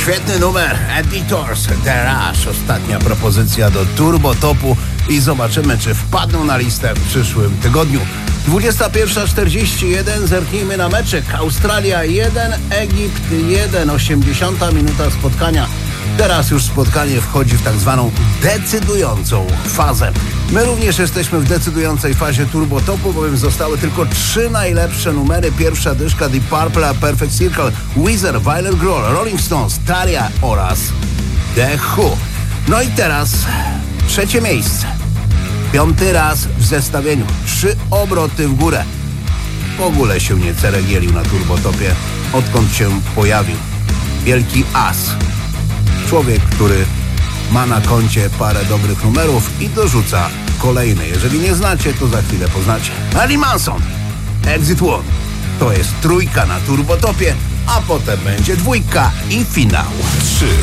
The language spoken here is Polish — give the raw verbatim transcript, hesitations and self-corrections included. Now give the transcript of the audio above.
Świetny numer, Editors, The Rush. Ostatnia propozycja do Turbo Topu i zobaczymy, czy wpadną na listę w przyszłym tygodniu. dwudziesta pierwsza czterdzieści jeden, zerknijmy na meczyk. Australia jeden, Egipt jeden, osiemdziesiąta minuta spotkania. Teraz już spotkanie wchodzi w tak zwaną decydującą fazę. My również jesteśmy w decydującej fazie Turbo Topu, bowiem zostały tylko trzy najlepsze numery. Pierwsza dyszka Deep Purple, Perfect Circle, Weezer, Weiler Grohl, Rolling Stones, Taria oraz The Who. No i teraz trzecie miejsce. Piąty raz w zestawieniu. Trzy obroty w górę. W ogóle się nie ceregielił na Turbo Topie, odkąd się pojawił. Wielki as. Człowiek, który ma na koncie parę dobrych numerów i dorzuca kolejny. Jeżeli nie znacie, to za chwilę poznacie. Marilyn Manson, Exit One. To jest trójka na Turbo Topie, a potem będzie dwójka i finał. trzy.